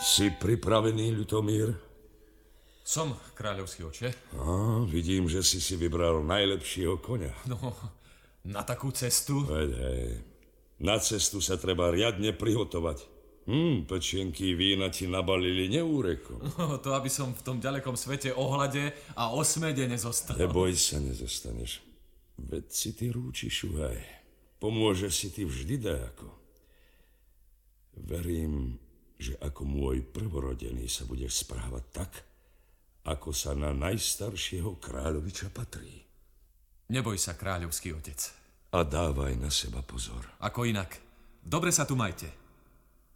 Si pripravený, Ľutomír? Som, kráľovský oče. Vidím, že si vybral najlepšieho koňa. No, na takú cestu? Hej. Na cestu sa treba riadne prihotovať. Pečienky vína ti nabalili neúrekom. No, to aby som v tom ďalekom svete ohlade a osmede nezostal. Neboj sa, nezostaneš. Veď si ty rúči šuhaj. Pomôže si ty vždy dajako. Verím, že ako môj prvorodený sa budeš správať tak, ako sa na najstaršieho kráľoviča patrí. Neboj sa, kráľovský otec. A dávaj na seba pozor. Ako inak. Dobre sa tu majte.